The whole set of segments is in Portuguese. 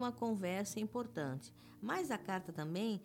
uma conversa importante. Mas a carta também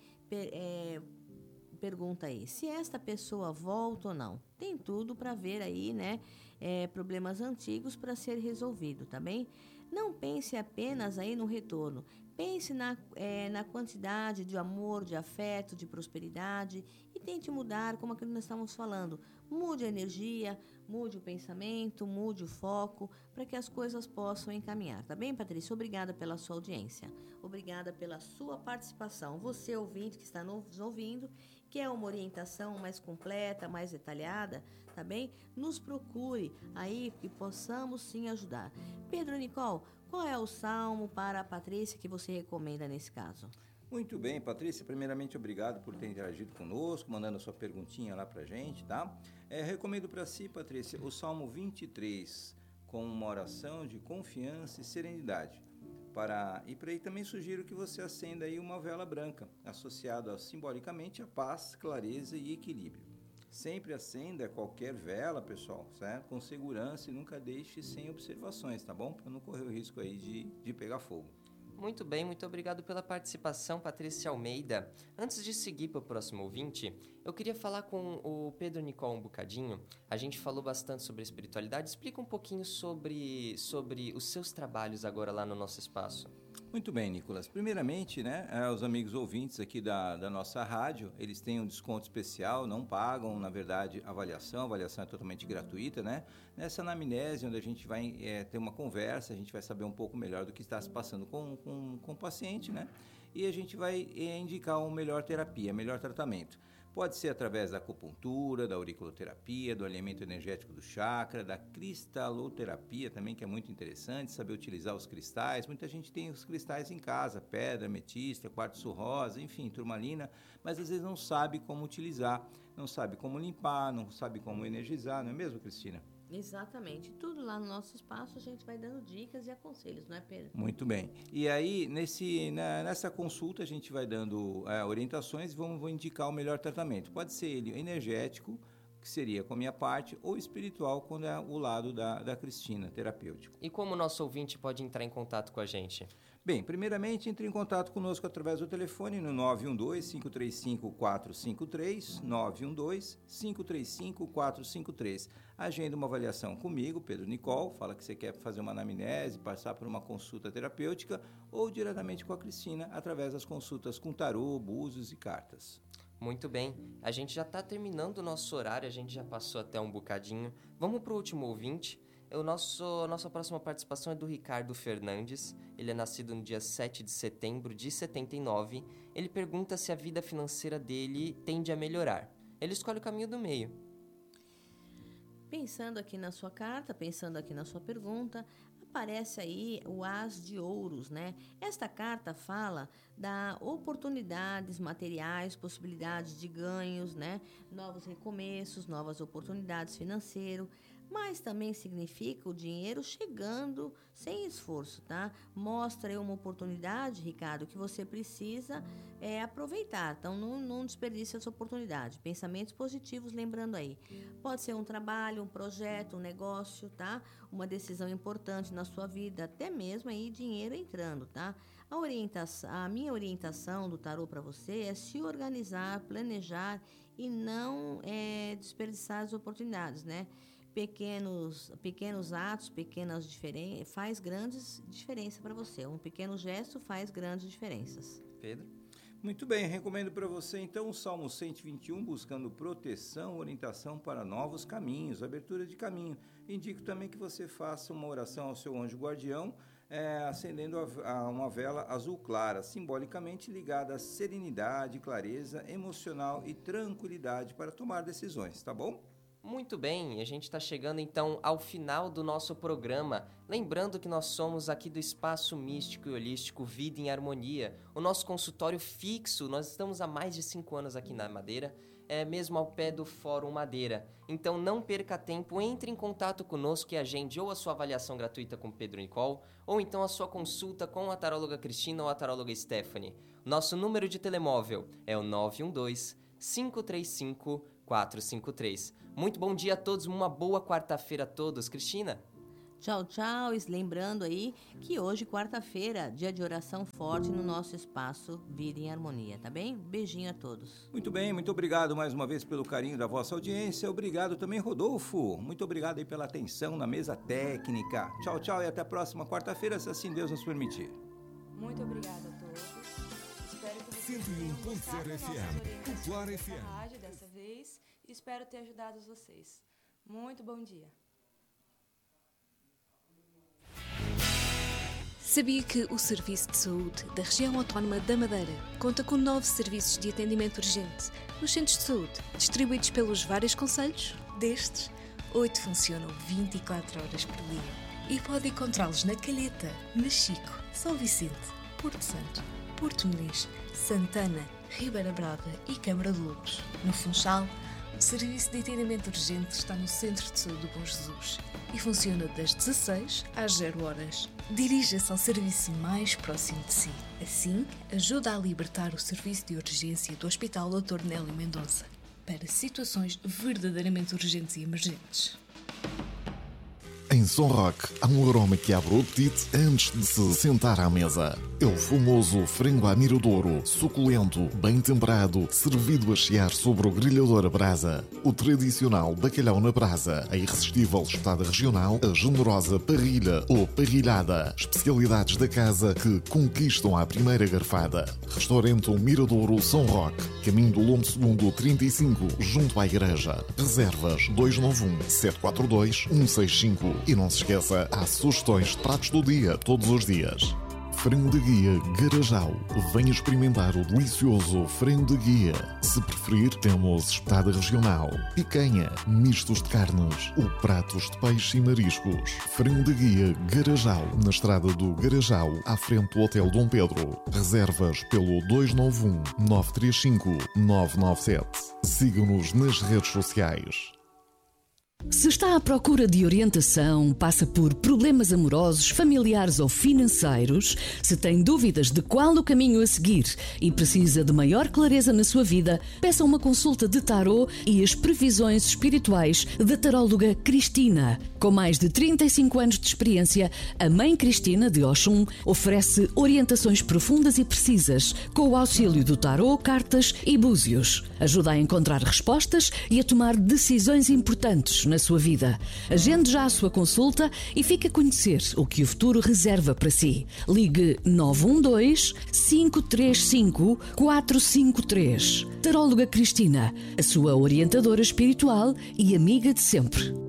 pergunta aí, se esta pessoa volta ou não. Tem tudo para ver aí, né? Problemas antigos para ser resolvido, tá bem? Não pense apenas aí no retorno. Pense na quantidade de amor, de afeto, de prosperidade e tente mudar, como aquilo que nós estávamos falando. Mude a energia, mude o pensamento, mude o foco para que as coisas possam encaminhar. Tá bem, Patrícia? Obrigada pela sua audiência. Obrigada pela sua participação. Você, ouvinte que está nos ouvindo, quer uma orientação mais completa, mais detalhada, tá bem? Nos procure aí que possamos sim ajudar. Pedro Nicole, qual é o salmo para a Patrícia que você recomenda nesse caso? Muito bem, Patrícia, primeiramente obrigado por ter interagido conosco, mandando a sua perguntinha lá pra gente, tá? Recomendo para si, Patrícia, o Salmo 23, com uma oração de confiança e serenidade. E para aí também sugiro que você acenda aí uma vela branca, associada simbolicamente a paz, clareza e equilíbrio. Sempre acenda qualquer vela, pessoal, certo? Com segurança e nunca deixe sem observações, tá bom? Para não correr o risco aí de pegar fogo. Muito bem, muito obrigado pela participação, Patrícia Almeida. Antes de seguir para o próximo ouvinte, eu queria falar com o Pedro Nicole um bocadinho. A gente falou bastante sobre espiritualidade. Explica um pouquinho sobre os seus trabalhos agora lá no nosso espaço. Muito bem, Nicolas. Primeiramente, né, os amigos ouvintes aqui da nossa rádio, eles têm um desconto especial, não pagam, na verdade, a avaliação é totalmente gratuita, né? Nessa anamnese, onde a gente vai ter uma conversa, a gente vai saber um pouco melhor do que está se passando com o paciente, né? E a gente vai indicar uma melhor terapia, melhor tratamento. Pode ser através da acupuntura, da auriculoterapia, do alinhamento energético do chakra, da cristaloterapia também, que é muito interessante, saber utilizar os cristais. Muita gente tem os cristais em casa, pedra, ametista, quartzo rosa, enfim, turmalina, mas às vezes não sabe como utilizar, não sabe como limpar, não sabe como energizar, não é mesmo, Cristina? Exatamente. Tudo lá no nosso espaço a gente vai dando dicas e aconselhos, não é, Pedro? Muito bem. E aí, nessa consulta, a gente vai dando orientações e vou indicar o melhor tratamento. Pode ser ele energético, que seria com a minha parte, ou espiritual, quando é o lado da Cristina, terapêutico. E como o nosso ouvinte pode entrar em contato com a gente? Bem, primeiramente, entre em contato conosco através do telefone no 912-535-453, 912-535-453. Agenda uma avaliação comigo, Pedro Nicole, fala que você quer fazer uma anamnese, passar por uma consulta terapêutica, ou diretamente com a Cristina, através das consultas com tarô, búzios e cartas. Muito bem, a gente já está terminando o nosso horário, a gente já passou até um bocadinho. Vamos para o último ouvinte. Nossa próxima participação é do Ricardo Fernandes. Ele é nascido no dia 7 de setembro de 79. Ele pergunta se a vida financeira dele tende a melhorar. Ele escolhe o caminho do meio. Pensando aqui na sua carta, pensando aqui na sua pergunta, aparece aí o As de Ouros, né? Esta carta fala da oportunidades materiais, possibilidades de ganhos, né? Novos recomeços, novas oportunidades financeiras, mas também significa o dinheiro chegando sem esforço, tá? Mostra aí uma oportunidade, Ricardo, que você precisa aproveitar. Então, não desperdice essa oportunidade. Pensamentos positivos, lembrando aí. Pode ser um trabalho, um projeto, um negócio, tá? Uma decisão importante na sua vida, até mesmo aí dinheiro entrando, tá? A minha orientação do tarô para você é se organizar, planejar e não desperdiçar as oportunidades, né? Pequenos atos, pequenas diferenças, faz grandes diferenças para você. Um pequeno gesto faz grandes diferenças. Pedro? Muito bem, recomendo para você então o Salmo 121, buscando proteção, orientação para novos caminhos, abertura de caminho. Indico também que você faça uma oração ao seu anjo guardião, acendendo uma vela azul clara, simbolicamente ligada à serenidade, clareza emocional e tranquilidade para tomar decisões, tá bom? Muito bem, a gente está chegando então ao final do nosso programa. Lembrando que nós somos aqui do Espaço Místico e Holístico Vida em Harmonia, o nosso consultório fixo. Nós estamos há mais de 5 anos aqui na Madeira, mesmo ao pé do Fórum Madeira. Então não perca tempo, entre em contato conosco e agende ou a sua avaliação gratuita com Pedro Nicole, ou então a sua consulta com a taróloga Cristina ou a taróloga Stephanie. Nosso número de telemóvel é o 912-535-453. Muito bom dia a todos, uma boa quarta-feira a todos. Cristina? Tchau, tchau. E lembrando aí que hoje, quarta-feira, dia de oração forte no nosso espaço Vida em Harmonia, tá bem? Beijinho a todos. Muito bem, muito obrigado mais uma vez pelo carinho da vossa audiência. Obrigado também, Rodolfo. Muito obrigado aí pela atenção na mesa técnica. Tchau, tchau e até a próxima quarta-feira, se assim Deus nos permitir. Muito obrigada a todos. Espero que vocês tenham gostado da nossa orientação da rádio dessa vez e espero ter ajudado vocês. Muito bom dia. Sabia que o Serviço de Saúde da Região Autónoma da Madeira conta com 9 serviços de atendimento urgente nos centros de saúde, distribuídos pelos vários concelhos? Destes, 8 funcionam 24 horas por dia e pode encontrá-los na Calheta, Machico, São Vicente, Porto Santo, Porto Muniz, Santana, Ribeira Brava e Câmara de Loures. No Funchal, o Serviço de Atendimento Urgente está no Centro de Saúde do Bom Jesus e funciona das 16 às 0 horas. Dirija-se ao serviço mais próximo de si. Assim, ajuda a libertar o serviço de urgência do Hospital Dr. Nélio Mendonça para situações verdadeiramente urgentes e emergentes. Em São Roque, há um aroma que abre o apetite antes de se sentar à mesa. É o famoso frango à miradouro, suculento, bem temperado, servido a chiar sobre o grelhador a brasa. O tradicional bacalhau na brasa, a irresistível espetada regional, a generosa parrilha ou parrilhada. Especialidades da casa que conquistam à primeira garfada. Restaurante O Miradouro São Roque, caminho do Lombo II 35, junto à igreja. Reservas 291-742-165. E não se esqueça, há sugestões de pratos do dia, todos os dias. Frango de guia Garajal. Venha experimentar o delicioso frango de guia. Se preferir, temos espetada regional, picanha, mistos de carnes ou pratos de peixe e mariscos. Frango de guia Garajal, na estrada do Garajal, à frente do Hotel Dom Pedro. Reservas pelo 291-935-997. Siga-nos nas redes sociais. Se está à procura de orientação, passa por problemas amorosos, familiares ou financeiros, se tem dúvidas de qual o caminho a seguir e precisa de maior clareza na sua vida, peça uma consulta de tarô e as previsões espirituais da taróloga Cristina. Com mais de 35 anos de experiência, a Mãe Cristina de Oxum oferece orientações profundas e precisas, com o auxílio do tarô, cartas e búzios. Ajuda a encontrar respostas e a tomar decisões importantes na sua vida. Agende já a sua consulta e fique a conhecer o que o futuro reserva para si. Ligue 912-535-453. Taróloga Cristina, a sua orientadora espiritual e amiga de sempre.